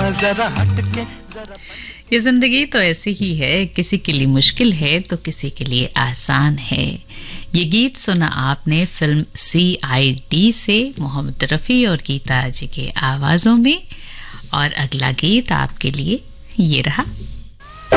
जरा हटके जरा। ये जिंदगी तो ऐसी ही है, किसी के लिए मुश्किल है तो किसी के लिए आसान है। ये गीत सुना आपने फिल्म CID से मोहम्मद रफ़ी और गीता जी के आवाजों में। और अगला गीत आपके लिए ये रहा।